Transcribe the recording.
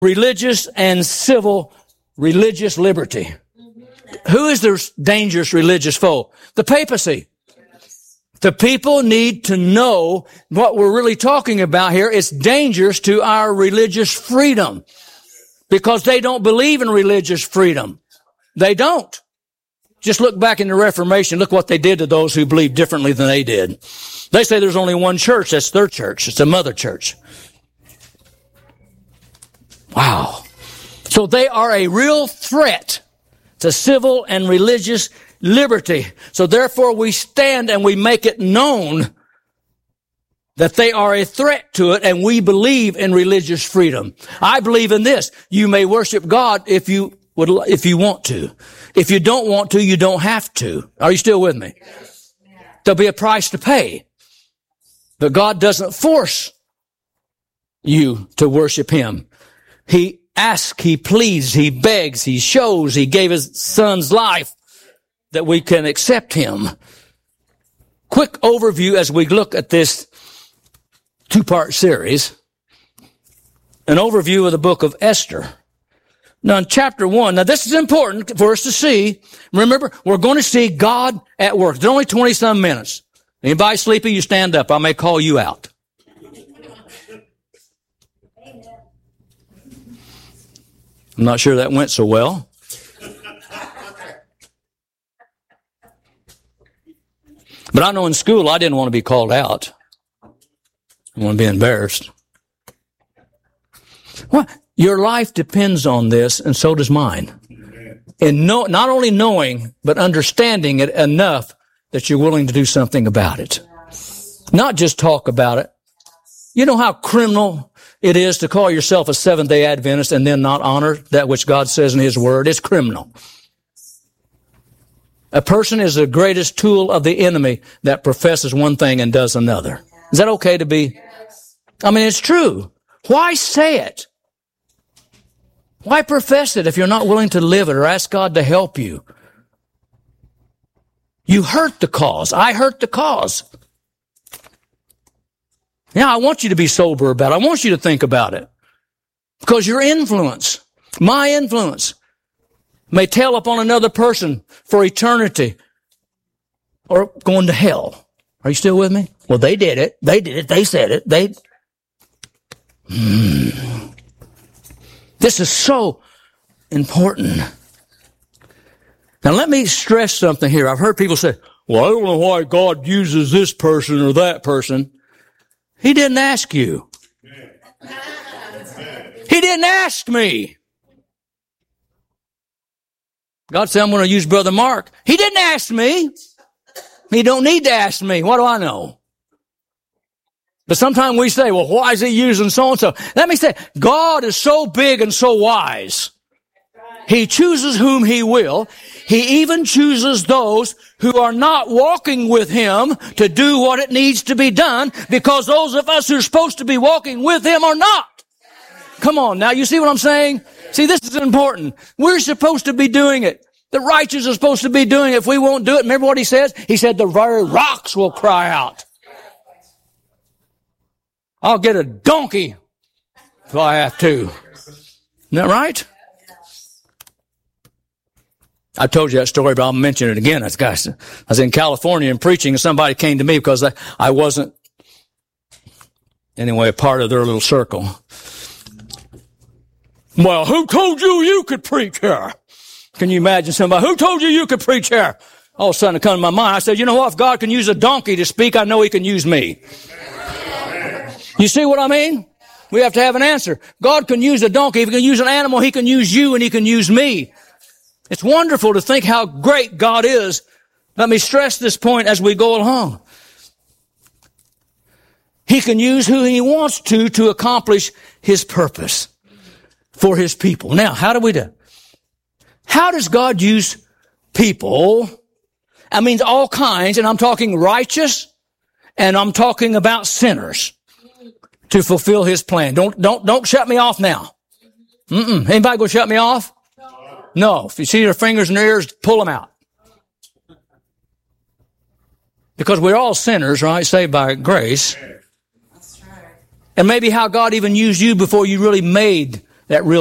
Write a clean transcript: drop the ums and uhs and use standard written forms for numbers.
religious and civil religious liberty. Who is the dangerous religious foe? The papacy. The people need to know what we're really talking about here. It's dangerous to our religious freedom because they don't believe in religious freedom. They don't. Just look back in the Reformation. Look what they did to those who believed differently than they did. They say there's only one church. That's their church. It's a mother church. Wow. So they are a real threat to civil and religious liberty. So therefore we stand and we make it known that they are a threat to it, and we believe in religious freedom. I believe in this. You may worship God if you want to. If you don't want to, you don't have to. Are you still with me? There'll be a price to pay. But God doesn't force you to worship Him. He asks, He pleads, He begs, He shows, He gave His Son's life that we can accept Him. Quick overview as we look at this two-part series. An overview of the book of Esther. Now in chapter 1, now this is important for us to see. Remember, we're going to see God at work. It's only 20-some minutes. Anybody sleepy, you stand up. I may call you out. I'm not sure that went so well. But I know in school I didn't want to be called out. I want to be embarrassed. Well, your life depends on this, and so does mine. And not only knowing, but understanding it enough that you're willing to do something about it. Not just talk about it. You know how criminal it is to call yourself a Seventh-day Adventist and then not honor that which God says in His Word? It's criminal. A person is the greatest tool of the enemy that professes one thing and does another. Is that okay to be? I mean, it's true. Why say it? Why profess it if you're not willing to live it or ask God to help you? You hurt the cause. I hurt the cause. Yeah, I want you to be sober about it. I want you to think about it. Because your influence, my influence, may tell upon another person for eternity or going to hell. Are you still with me? Well, they did it. They did it. They said it. This is so important. Now, let me stress something here. I've heard people say, well, I don't know why God uses this person or that person. He didn't ask you. He didn't ask me. God said, I'm going to use Brother Mark. He didn't ask me. He don't need to ask me. What do I know? But sometimes we say, well, why is He using so-and-so? Let me say, God is so big and so wise. He chooses whom He will. He even chooses those who are not walking with Him to do what it needs to be done, because those of us who are supposed to be walking with Him are not. Come on now, you see what I'm saying? See, this is important. We're supposed to be doing it. The righteous are supposed to be doing it. If we won't do it, remember what He says? He said the very rocks will cry out. I'll get a donkey if I have to. Isn't that right? I told you that story, but I'll mention it again. I was in California and preaching, and somebody came to me because I wasn't, anyway, a part of their little circle. Well, who told you could preach here? Can you imagine somebody? Who told you could preach here? All of a sudden it comes to my mind. I said, you know what? If God can use a donkey to speak, I know He can use me. You see what I mean? We have to have an answer. God can use a donkey. If He can use an animal, He can use you and He can use me. It's wonderful to think how great God is. Let me stress this point as we go along. He can use who He wants to accomplish His purpose for His people. Now, how do we do? How does God use people? I mean, all kinds, and I'm talking righteous, and I'm talking about sinners, to fulfill His plan. Don't shut me off now. Anybody go shut me off? No. If you see their fingers and their ears, pull them out. Because we're all sinners, right? Saved by grace. That's right. And maybe how God even used you before you really made that really